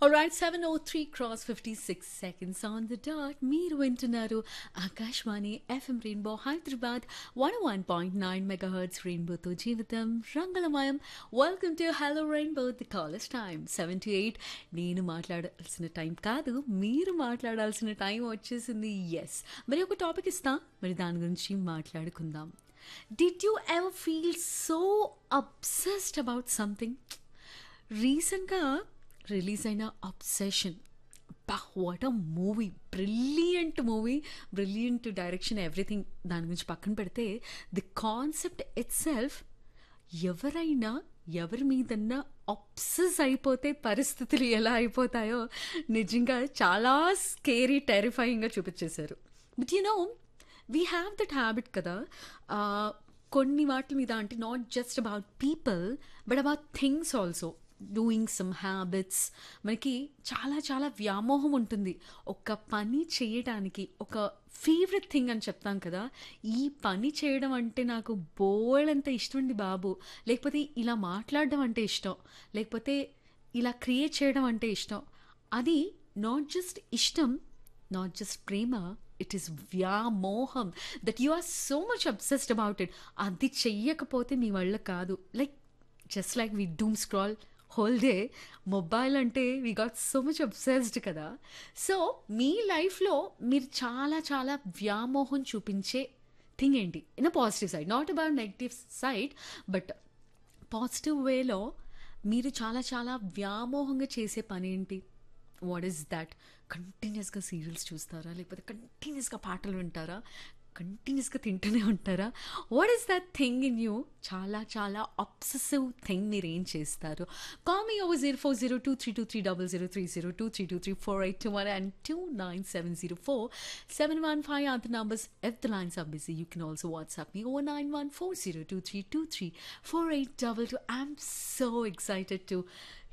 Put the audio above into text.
Alright, 7:03 cross 56 seconds on the dot. మీరు వింటున్నారు Akashvani FM rainbow Hyderabad 101.9 మెగాహర్ట్జ్ రెయిన్బోతో జీవితం రంగులమయం. Welcome to hello rainbow the callers time 7 to 8. నేను మాట్లాడాల్సిన టైం కాదు, మీరు మాట్లాడాల్సిన టైం వచ్చేసింది. ఎస్, మరి ఒక టాపిక్ ఇస్తా, మరి దాని గురించి మాట్లాడుకుందాం. Did you ever feel so obsessed about something? రీసెంట్గా రిలీజ్ అయిన obsession, what a movie, brilliant direction, everything. దాని గురించి పక్కన పెడితే ది కాన్సెప్ట్ ఇట్ సెల్ఫ్, ఎవరైనా ఎవరి మీదన్నా అబ్సెస్ అయిపోతే పరిస్థితులు ఎలా అయిపోతాయో నిజంగా చాలా scary, టెరిఫైయింగ్గా చూపించేశారు. But you know, we have that habit కదా, కొన్ని వాటి మీద, అంటే not just about people but about things also. Doing some habits, మనకి చాలా చాలా వ్యామోహం ఉంటుంది ఒక పని చేయడానికి. ఒక ఫేవరెట్ థింగ్ అని చెప్తాం కదా, ఈ పని చేయడం అంటే నాకు బోల్డంత ఇష్టం అండి బాబు, లేకపోతే ఇలా మాట్లాడడం అంటే ఇష్టం, లేకపోతే ఇలా క్రియేట్ చేయడం అంటే ఇష్టం. అది నాట్ జస్ట్ ఇష్టం, not just Prema, it is వ్యామోహం. That you are so much obsessed about it. అది చెయ్యకపోతే మీ వల్ల కాదు. లైక్ జస్ట్ లైక్ వి డూమ్ స్క్రాల్ హోల్ డే మొబైల్, అంటే we got so much obsessed కదా. సో మీ లైఫ్లో మీరు చాలా చాలా వ్యామోహం చూపించే థింగ్ ఏంటి? In a positive side, not about negative side, but positive వేలో మీరు చాలా చాలా వ్యామోహంగా చేసే పని ఏంటి? What is that? కంటిన్యూస్గా సీరియల్స్ చూస్తారా, లేకపోతే కంటిన్యూస్గా పాటలు వింటారా, కంటిన్యూస్గా తింటూనే ఉంటారా? What is that thing in you? చాలా చాలా అబ్సెసివ్ థింగ్ మీరు ఏం చేస్తారు? Call me over 040232300302 3234821 and 29704 are the numbers. If the lines are busy, you can also WhatsApp me over 914023234822. I'm so excited to